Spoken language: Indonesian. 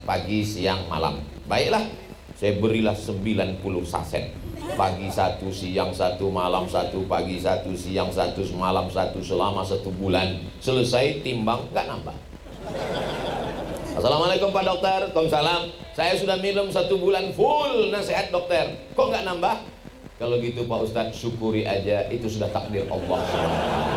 pagi, siang, malam. Baiklah, saya berilah 90 saset. Pagi 1, siang 1, malam 1, pagi 1, siang 1, malam 1, selama 1 bulan. Selesai timbang, gak nambah. Assalamualaikum Pak Dokter. Waalaikumsalam. Saya sudah minum 1 bulan full nasihat dokter, kok gak nambah? Kalau gitu Pak Ustadz, syukuri aja, itu sudah takdir Allah.